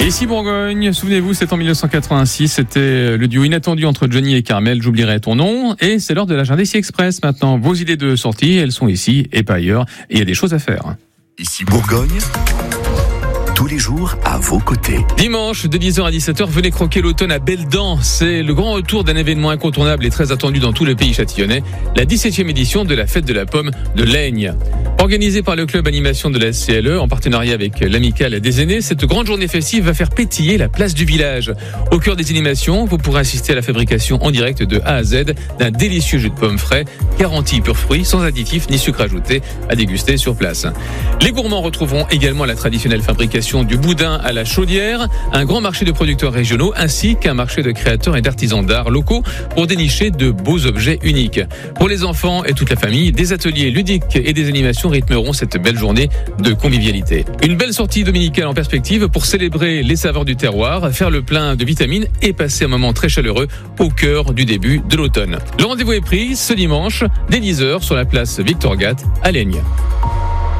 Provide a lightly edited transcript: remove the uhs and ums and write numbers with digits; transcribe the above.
Et ici Bourgogne, souvenez-vous, c'est en 1986, c'était le duo inattendu entre Johnny et Carmel, J'oublierai ton nom. Et c'est l'heure de l'agenda ici Express maintenant. Vos idées de sortie, elles sont ici et pas ailleurs. Et il y a des choses à faire. Ici Bourgogne, tous les jours à vos côtés. Dimanche, de 10h à 17h, venez croquer l'automne à Beldan. C'est le grand retour d'un événement incontournable et très attendu dans tout le pays châtillonnais, la 17e édition de la fête de la pomme de Laigne. Organisée par le club animation de la CLE en partenariat avec l'Amicale des aînés, cette grande journée festive va faire pétiller la place du village. Au cœur des animations, vous pourrez assister à la fabrication en direct de A à Z d'un délicieux jus de pommes frais, garanti pur fruit, sans additifs ni sucre ajouté, à déguster sur place. Les gourmands retrouveront également la traditionnelle fabrication du boudin à la chaudière, un grand marché de producteurs régionaux ainsi qu'un marché de créateurs et d'artisans d'art locaux pour dénicher de beaux objets uniques. Pour les enfants et toute la famille, des ateliers ludiques et des animations rythmeront cette belle journée de convivialité. Une belle sortie dominicale en perspective pour célébrer les saveurs du terroir, faire le plein de vitamines et passer un moment très chaleureux au cœur du début de l'automne. Le rendez-vous est pris ce dimanche dès 10h sur la place Victor Gatt à Laigne.